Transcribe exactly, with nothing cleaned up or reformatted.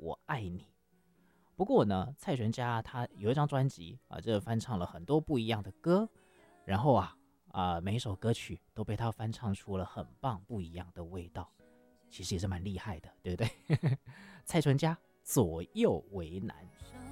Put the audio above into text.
我爱你。不过呢，蔡淳佳他有一张专辑啊，这翻唱了很多不一样的歌，然后啊啊、每一首歌曲都被他翻唱出了很棒不一样的味道，其实也是蛮厉害的，对不对？蔡淳佳左右为难。